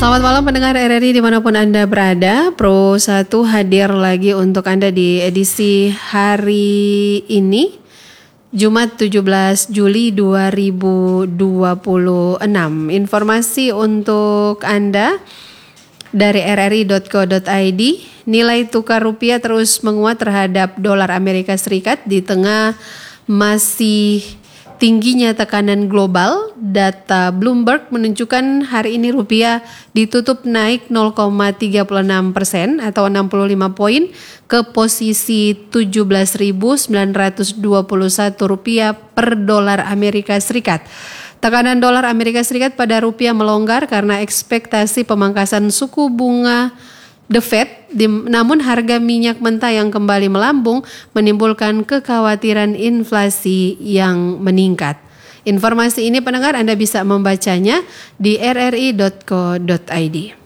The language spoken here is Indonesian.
Selamat malam pendengar RRI dimanapun Anda berada. Pro 1 hadir lagi untuk Anda di edisi hari ini, Jumat 17 Juli 2026. Informasi untuk Anda dari rri.co.id. Nilai tukar rupiah terus menguat terhadap dolar Amerika Serikat di tengah masih tingginya tekanan global. Data Bloomberg menunjukkan hari ini rupiah ditutup naik 0,36% atau 65 poin ke posisi 17.921 rupiah per dolar Amerika Serikat. Tekanan dolar Amerika Serikat pada rupiah melonggar karena ekspektasi pemangkasan suku bunga The Fed, namun harga minyak mentah yang kembali melambung menimbulkan kekhawatiran inflasi yang meningkat. Informasi ini pendengar Anda bisa membacanya di rri.co.id.